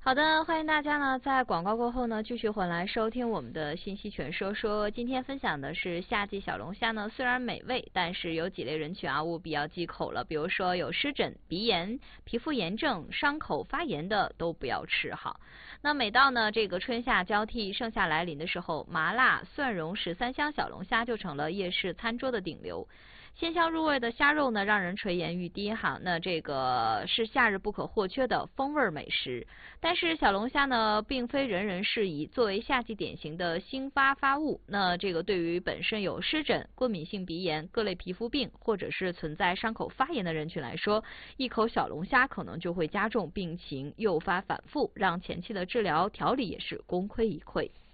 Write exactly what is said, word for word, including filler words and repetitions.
好的，欢迎大家呢在广告过后呢继续回来收听我们的信息全说说。今天分享的是夏季小龙虾呢，虽然美味，但是有几类人群啊务必要忌口了，比如说有湿疹、鼻炎、皮肤炎症、伤口发炎的都不要吃哈。那每到呢这个春夏交替、盛夏来临的时候，麻辣蒜蓉十三香小龙虾就成了夜市餐桌的顶流。鲜香入味的虾肉呢，让人垂涎欲滴哈。那这个是夏日不可或缺的风味美食。但是小龙虾呢，并非人人适宜。作为夏季典型的新发发物，那这个对于本身有湿疹、过敏性鼻炎、各类皮肤病，或者是存在伤口发炎的人群来说，一口小龙虾可能就会加重病情，诱发反复，让前期的治疗调理也是功亏一篑。